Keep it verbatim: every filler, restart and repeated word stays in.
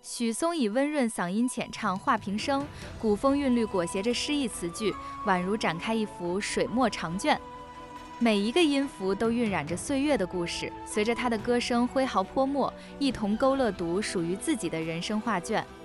许嵩以温润嗓音浅唱画平声，古风韵律裹挟着诗意词句，宛如展开一幅水墨长卷。每一个音符都蕴染着岁月的故事，随着他的歌声挥毫泼墨，一同勾勒读属于自己的人生画卷。